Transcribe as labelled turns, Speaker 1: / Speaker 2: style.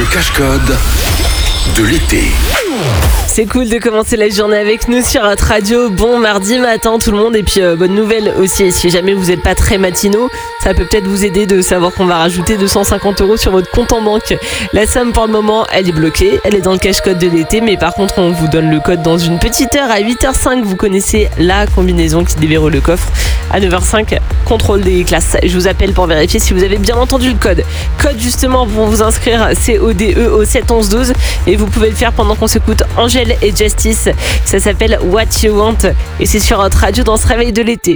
Speaker 1: cache-code de l'été.
Speaker 2: C'est cool de commencer la journée avec nous sur notre radio. Bon mardi matin tout le monde, et puis bonne nouvelle aussi, si jamais vous n'êtes pas très matinaux, ça peut peut-être vous aider de savoir qu'on va rajouter 250 € sur votre compte en banque. La somme pour le moment elle est bloquée, elle est dans le cache-code de l'été, mais par contre on vous donne le code dans une petite heure. À 8h05 vous connaissez la combinaison qui déverrouille le coffre. À 9h05 contrôle des classes. Je vous appelle pour vérifier si vous avez bien entendu le code. Code justement pour vous inscrire, CODE au 7 11 12, et vous pouvez le faire pendant qu'on s'écoute Angèle et Justice. Ça s'appelle What You Want et c'est sur notre radio dans ce réveil de l'été.